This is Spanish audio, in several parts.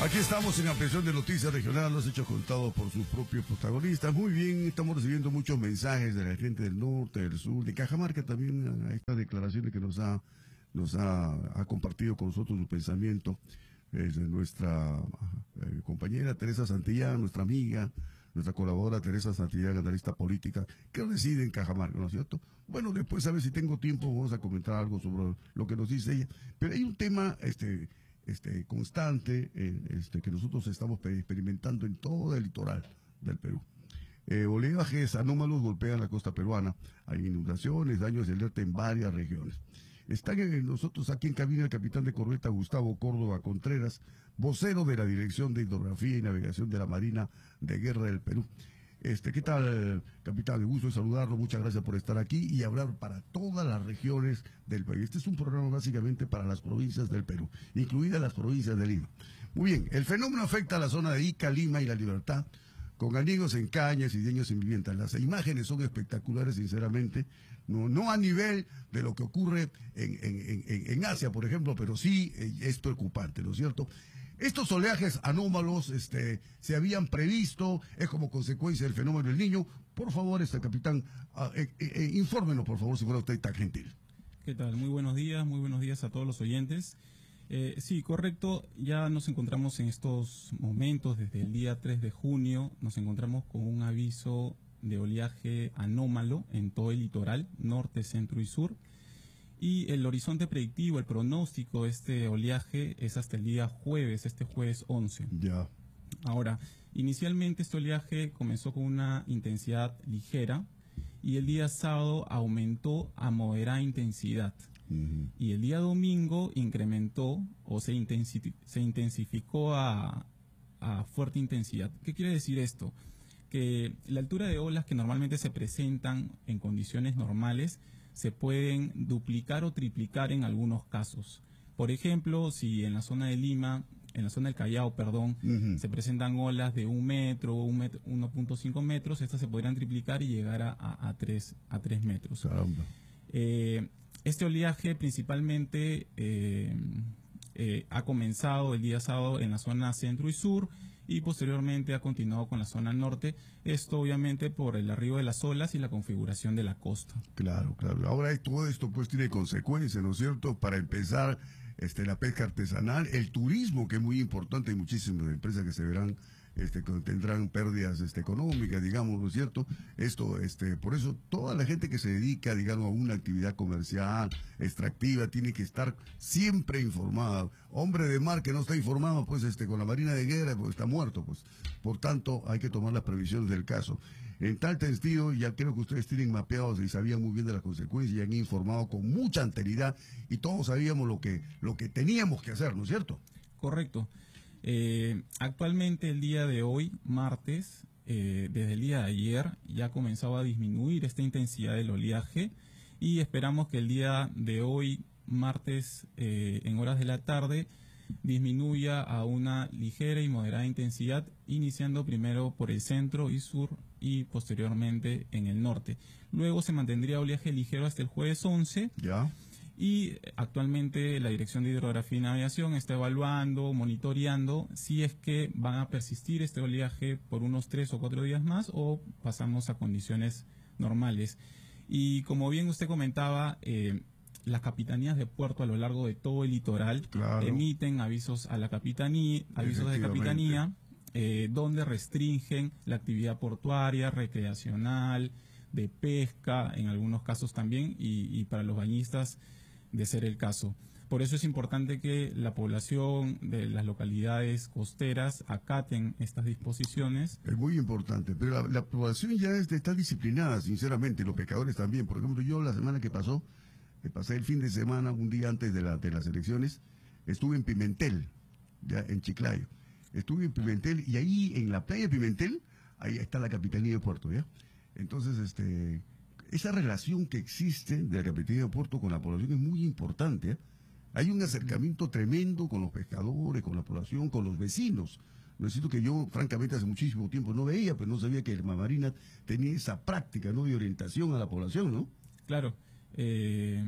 Aquí estamos en Ampliación de Noticias Regional, los hechos contados por sus propios protagonistas. Muy bien, estamos recibiendo muchos mensajes de la gente del norte, del sur, de Cajamarca también, a estas declaraciones que nos ha compartido con nosotros su pensamiento. Es de nuestra compañera Teresa Santillán, nuestra amiga, nuestra colaboradora Teresa Santillán, analista política, que reside en Cajamarca, ¿no es cierto? Bueno, después a ver si tengo tiempo, vamos a comentar algo sobre lo que nos dice ella. Pero hay un tema constante que nosotros estamos experimentando en todo el litoral del Perú. Oleajes anómalos golpean la costa peruana. Hay inundaciones, daños de alerta en varias regiones. Están nosotros aquí en cabina el capitán de corbeta Gustavo Córdoba Contreras, vocero de la Dirección de Hidrografía y Navegación de la Marina de Guerra del Perú. ¿Qué tal, capitán? Me gusto saludarlo, muchas gracias por estar aquí y hablar para todas las regiones del país. Este es un programa básicamente para las provincias del Perú, incluidas las provincias de Lima. Muy bien, el fenómeno afecta a la zona de Ica, Lima y La Libertad, con anigos en cañas y daños en viviendas. Las imágenes son espectaculares, sinceramente, no a nivel de lo que ocurre en Asia, por ejemplo, pero sí es preocupante, ¿no es cierto? Estos oleajes anómalos se habían previsto, es como consecuencia del fenómeno del Niño. Por favor, capitán, infórmenos, por favor, si fuera usted tan gentil. ¿Qué tal? Muy buenos días a todos los oyentes. Sí, correcto, ya nos encontramos en estos momentos, desde el día 3 de junio, nos encontramos con un aviso de oleaje anómalo en todo el litoral, norte, centro y sur. Y el horizonte predictivo, el pronóstico de este oleaje es hasta el día jueves, este jueves 11. Ya. Ahora, inicialmente este oleaje comenzó con una intensidad ligera y el día sábado aumentó a moderada intensidad. Y el día domingo incrementó o se intensificó a fuerte intensidad. ¿Qué quiere decir esto? Que la altura de olas que normalmente se presentan en condiciones normales se pueden duplicar o triplicar en algunos casos. Por ejemplo, si en la zona de Lima, en la zona del Callao, perdón, se presentan olas de 1 metro, 1.5 metros, estas se podrían triplicar y llegar a 3 metros. Caramba. Este oleaje principalmente ha comenzado el día sábado en la zona centro y sur y posteriormente ha continuado con la zona norte. Esto obviamente por el arribo de las olas y la configuración de la costa. Claro, claro. Ahora todo esto pues tiene consecuencias, ¿no es cierto? Para empezar, la pesca artesanal, el turismo, que es muy importante, hay muchísimas empresas que se verán que tendrán pérdidas económicas, digamos, ¿no es cierto? Por eso toda la gente que se dedica, digamos, a una actividad comercial, extractiva, tiene que estar siempre informada. Hombre de mar que no está informado, pues, con la Marina de Guerra, pues está muerto, pues. Por tanto, hay que tomar las previsiones del caso. En tal sentido, ya creo que ustedes tienen mapeados y sabían muy bien de las consecuencias y han informado con mucha anterioridad y todos sabíamos lo que teníamos que hacer, ¿no es cierto? Correcto. Actualmente el día de hoy, martes, desde el día de ayer ya comenzaba a disminuir esta intensidad del oleaje y esperamos que el día de hoy, martes, en horas de la tarde, disminuya a una ligera y moderada intensidad, iniciando primero por el centro y sur y posteriormente en el norte. Luego se mantendría oleaje ligero hasta el jueves 11. Ya. Y actualmente la Dirección de Hidrografía y Navegación está evaluando, monitoreando si es que van a persistir este oleaje por unos 3 o 4 días más o pasamos a condiciones normales. Y como bien usted comentaba, las capitanías de puerto a lo largo de todo el litoral, claro, emiten avisos a la capitanía, avisos de capitanía, donde restringen la actividad portuaria, recreacional, de pesca, en algunos casos también, y para los bañistas, de ser el caso. Por eso es importante que la población de las localidades costeras acaten estas disposiciones. Es muy importante, pero la población ya está disciplinada, sinceramente, los pescadores también. Por ejemplo, yo la semana que pasó, pasé el fin de semana, un día antes de las elecciones, estuve en Pimentel, ya en Chiclayo. Estuve en Pimentel y ahí en la playa de Pimentel, ahí está la Capitanía de Puerto, ¿ya? Entonces, esa relación que existe de la Capitanía de Puerto con la población es muy importante, ¿eh? Hay un acercamiento tremendo con los pescadores, con la población, con los vecinos. Necesito que yo, francamente, hace muchísimo tiempo no veía, pero no sabía que la Marina tenía esa práctica, ¿no?, de orientación a la población, ¿no? Claro.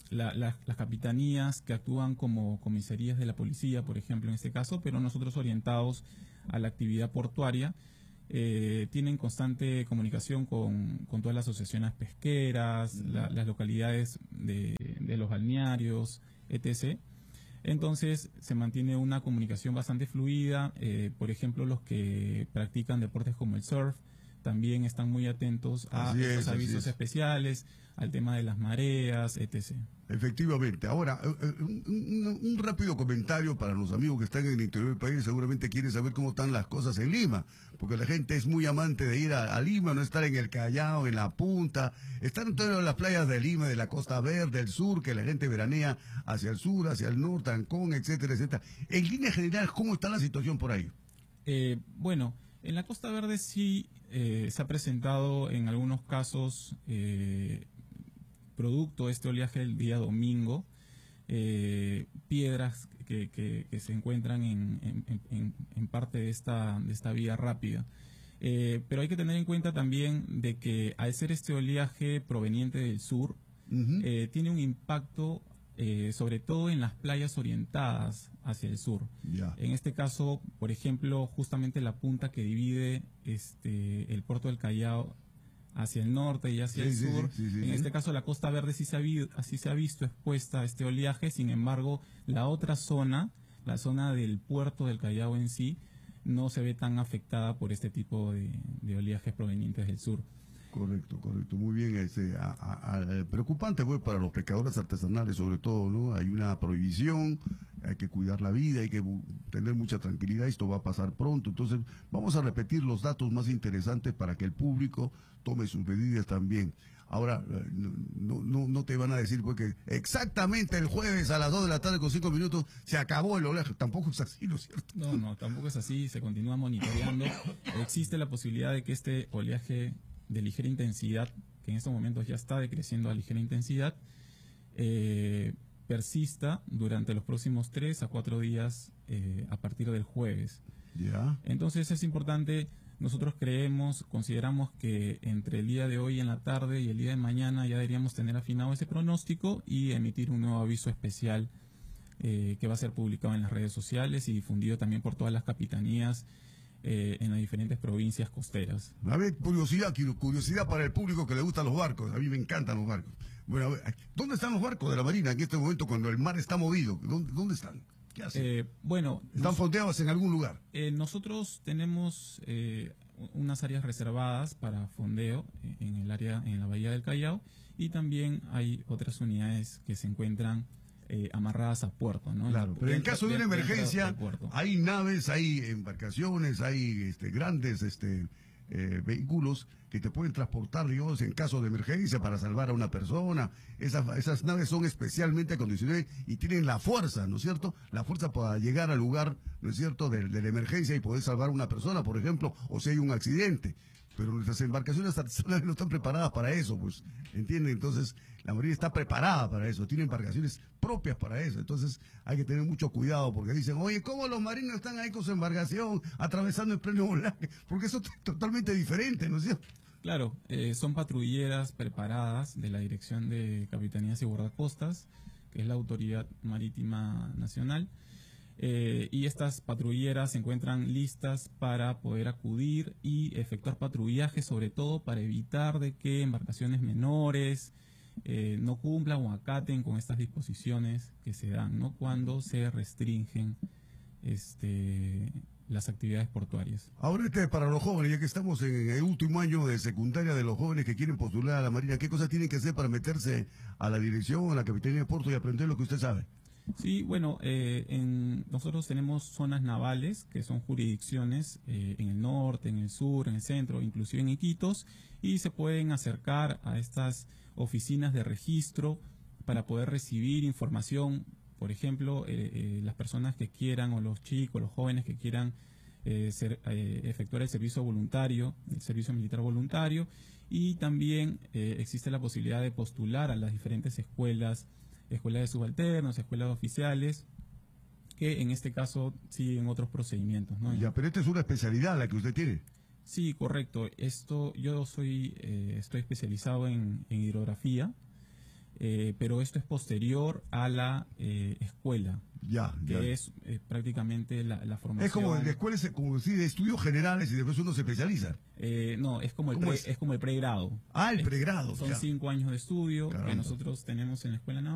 las capitanías que actúan como comisarías de la policía, por ejemplo, en este caso, pero nosotros orientados a la actividad portuaria, tienen constante comunicación con todas las asociaciones pesqueras, las localidades de los balnearios, etc. Entonces se mantiene una comunicación bastante fluida. Por ejemplo, los que practican deportes como el surf también están muy atentos a esos avisos especiales, al tema de las mareas, etc. Efectivamente. Ahora, un rápido comentario para los amigos que están en el interior del país. Seguramente quieren saber cómo están las cosas en Lima, porque la gente es muy amante de ir a Lima, no estar en el Callao, en la punta, estar en todas las playas de Lima, de la Costa Verde, del sur, que la gente veranea hacia el sur, hacia el norte, Ancón, etcétera, etcétera. En línea general, ¿cómo está la situación por ahí? Bueno, en la Costa Verde sí se ha presentado en algunos casos producto de este oleaje del día domingo, piedras que se encuentran en parte de esta vía rápida. Pero hay que tener en cuenta también de que al ser este oleaje proveniente del sur, tiene un impacto sobre todo en las playas orientadas hacia el sur. En este caso, por ejemplo, justamente la punta que divide el puerto del Callao hacia el norte y hacia el sur. En este caso, la Costa Verde sí se ha visto expuesta a este oleaje. Sin embargo, la otra zona, la zona del puerto del Callao en sí, no se ve tan afectada por este tipo de oleajes provenientes del sur. Correcto, muy bien. Preocupante pues para los pescadores artesanales, sobre todo, ¿no? Hay una prohibición, hay que cuidar la vida, hay que tener mucha tranquilidad, esto va a pasar pronto. Entonces, vamos a repetir los datos más interesantes para que el público tome sus medidas también. Ahora, no te van a decir pues que exactamente el jueves a las 2 de la tarde con 5 minutos se acabó el oleaje. Tampoco es así, ¿no es cierto? No, tampoco es así, se continúa monitoreando. Existe la posibilidad de que este oleaje de ligera intensidad, que en estos momentos ya está decreciendo a ligera intensidad, persista durante los próximos 3 a 4 días a partir del jueves. Entonces es importante, nosotros consideramos que entre el día de hoy en la tarde y el día de mañana ya deberíamos tener afinado ese pronóstico y emitir un nuevo aviso especial que va a ser publicado en las redes sociales y difundido también por todas las capitanías en las diferentes provincias costeras. A ver, curiosidad para el público que le gustan los barcos. A mí me encantan los barcos. Bueno, a ver, ¿dónde están los barcos de la Marina en este momento cuando el mar está movido? ¿Dónde están? ¿Qué hacen? ¿Están fondeados en algún lugar? Nosotros tenemos unas áreas reservadas para fondeo en la bahía del Callao, y también hay otras unidades que se encuentran amarradas a puerto, ¿no? Claro, pero en caso de una emergencia, hay naves, hay embarcaciones, hay grandes vehículos que te pueden transportar, digamos, en caso de emergencia para salvar a una persona. Esas naves son especialmente acondicionadas y tienen la fuerza, ¿no es cierto? La fuerza para llegar al lugar, ¿no es cierto?, de la emergencia y poder salvar a una persona, por ejemplo, o si hay un accidente. Pero nuestras embarcaciones artesanales no están preparadas para eso, pues, ¿entienden? Entonces, la Marina está preparada para eso, tiene embarcaciones propias para eso. Entonces, hay que tener mucho cuidado, porque dicen, oye, ¿cómo los marinos están ahí con su embarcación, atravesando el pleno oleaje? Porque eso es totalmente diferente, ¿no es cierto? Claro, son patrulleras preparadas de la Dirección de Capitanías y Guardacostas, que es la Autoridad Marítima Nacional. Y estas patrulleras se encuentran listas para poder acudir y efectuar patrullaje, sobre todo para evitar de que embarcaciones menores no cumplan o acaten con estas disposiciones que se dan, ¿no?, cuando se restringen las actividades portuarias. Ahora para los jóvenes, ya que estamos en el último año de secundaria de los jóvenes que quieren postular a la Marina, ¿qué cosas tienen que hacer para meterse a la dirección, a la Capitanía de Puerto y aprender lo que usted sabe? Sí, bueno, nosotros tenemos zonas navales, que son jurisdicciones en el norte, en el sur, en el centro, inclusive en Iquitos, y se pueden acercar a estas oficinas de registro para poder recibir información. Por ejemplo, las personas que quieran, o los chicos, los jóvenes que quieran efectuar el servicio voluntario, el servicio militar voluntario, y también existe la posibilidad de postular a las diferentes escuelas de subalternos, escuelas de oficiales, que en este caso siguen otros procedimientos, ¿no? Ya, pero esta es una especialidad la que usted tiene. Sí, correcto. Yo estoy especializado en hidrografía. pero esto es posterior a la escuela, Ya, que ya. es prácticamente la formación. Es como en la escuela, como decir, de estudios generales y después uno se especializa. No, es como ¿Cómo es? es como el pregrado. Ah, el pregrado. Son ya. 5 años de estudio Caramba. que nosotros tenemos en la escuela naval.